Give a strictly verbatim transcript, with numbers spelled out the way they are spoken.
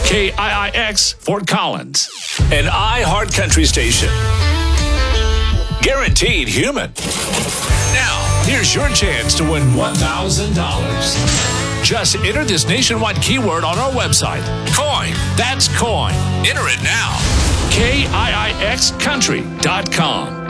K I I X Fort Collins. An iHeart Country station. Guaranteed human. Now, here's your chance to win one thousand dollars. Just enter this nationwide keyword on our website. Coin. That's coin. Enter it now. K I I X country dot com.